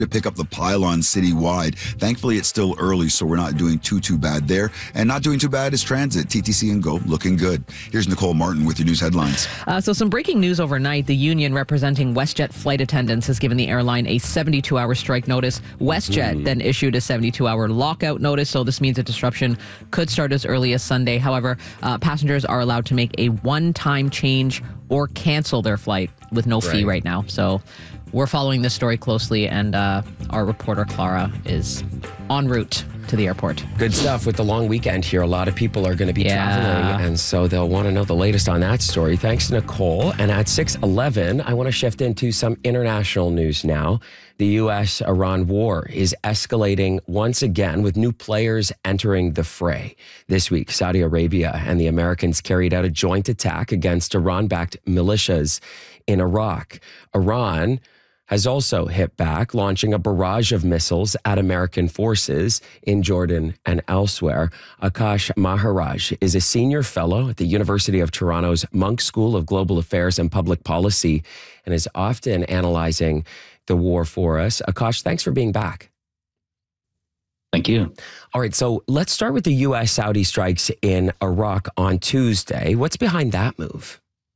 to pick up the pylon citywide. Thankfully, it's still early, so we're not doing too bad there. And not doing too bad is transit. TTC and GO looking good. Here's Nicole Martin with your news headlines. So some breaking news overnight. The union representing WestJet flight attendants has given the airline a 72-hour strike notice. WestJet then issued a 72-hour lockout notice, so this means a disruption could start as early as Sunday. However, passengers are allowed to make a one-time change or cancel their flight with no fee right now. So we're following this story closely, and our reporter Clara is en route to the airport. Good stuff with the long weekend here. A lot of people are going to be traveling, and so they'll want to know the latest on that story. Thanks, Nicole. And at 6:11, I want to shift into some international news now. The U.S.-Iran war is escalating once again with new players entering the fray. This week, Saudi Arabia and the Americans carried out a joint attack against Iran-backed militias in Iraq. Iran has also hit back, launching a barrage of missiles at American forces in Jordan and elsewhere. Akash Maharaj is a senior fellow at the University of Toronto's Munk School of Global Affairs and Public Policy and is often analyzing the war for us. Akash, thanks for being back. Thank you. All right, so let's start with the U.S.-Saudi strikes in Iraq on Tuesday. What's behind that move?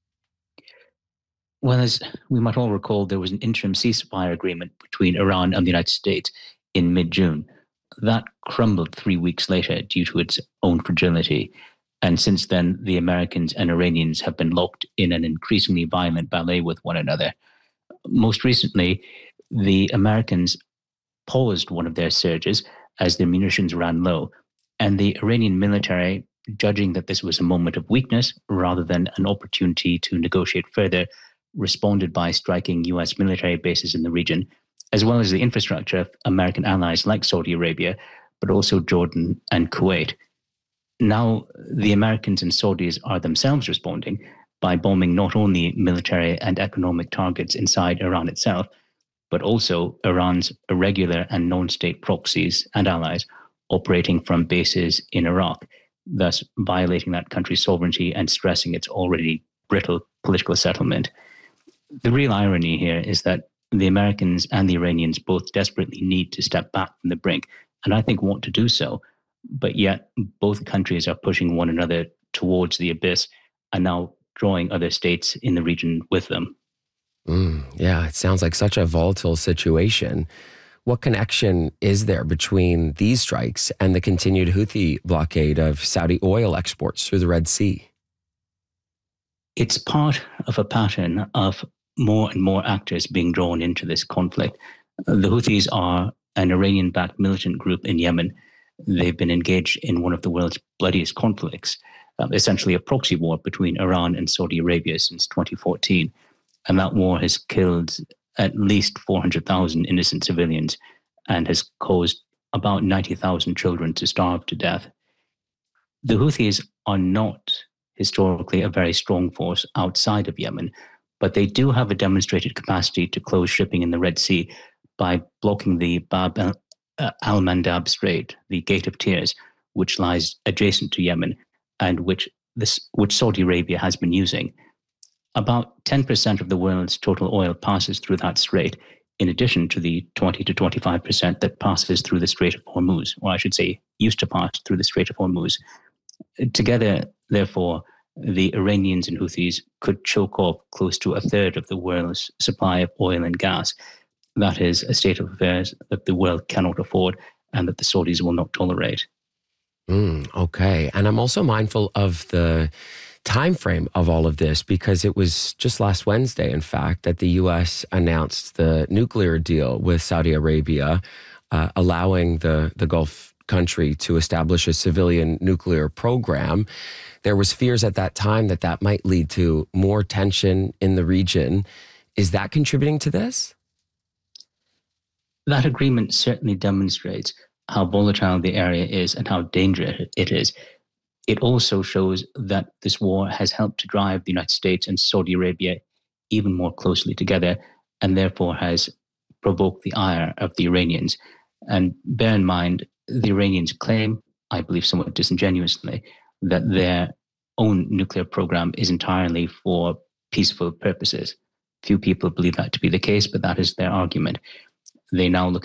Well, as we might all recall, there was an interim ceasefire agreement between Iran and the United States in mid-June. That crumbled 3 weeks later due to its own fragility. And since then, the Americans and Iranians have been locked in an increasingly violent ballet with one another. Most recently, the Americans paused one of their surges as their munitions ran low. And the Iranian military, judging that this was a moment of weakness rather than an opportunity to negotiate further, responded by striking U.S. military bases in the region, as well as the infrastructure of American allies like Saudi Arabia, but also Jordan and Kuwait. Now, the Americans and Saudis are themselves responding by bombing not only military and economic targets inside Iran itself, but also Iran's irregular and non-state proxies and allies operating from bases in Iraq, thus violating that country's sovereignty and stressing its already brittle political settlement. The real irony here is that the Americans and the Iranians both desperately need to step back from the brink, and I think want to do so, but yet both countries are pushing one another towards the abyss and now drawing other states in the region with them. Yeah, it sounds like such a volatile situation. What connection is there between these strikes and the continued Houthi blockade of Saudi oil exports through the Red Sea? It's part of a pattern of more and more actors being drawn into this conflict. The Houthis are an Iranian-backed militant group in Yemen. They've been engaged in one of the world's bloodiest conflicts, essentially a proxy war between Iran and Saudi Arabia since 2014. And that war has killed at least 400,000 innocent civilians and has caused about 90,000 children to starve to death. The Houthis are not historically a very strong force outside of Yemen, but they do have a demonstrated capacity to close shipping in the Red Sea by blocking the Bab al-Mandab Strait, the Gate of Tears, which lies adjacent to Yemen and which Saudi Arabia has been using. About 10% of the world's total oil passes through that strait, in addition to the 20 to 25% that passes through the Strait of Hormuz, or I should say used to pass through the Strait of Hormuz. Together, therefore, the Iranians and Houthis could choke off close to a third of the world's supply of oil and gas. That is a state of affairs that the world cannot afford and that the Saudis will not tolerate. Okay. And I'm also mindful of the time frame of all of this, because it was just last Wednesday, in fact, that the U.S. announced the nuclear deal with Saudi Arabia, allowing the Gulf country to establish a civilian nuclear program. There was fears at that time that that might lead to more tension in the region. Is that contributing to this? That agreement certainly demonstrates how volatile the area is and how dangerous it is. It also shows that this war has helped to drive the United States and Saudi Arabia even more closely together, and therefore has provoked the ire of the Iranians. And bear in mind, the Iranians claim, I believe somewhat disingenuously, that their own nuclear program is entirely for peaceful purposes. Few people believe that to be the case, but that is their argument. they now look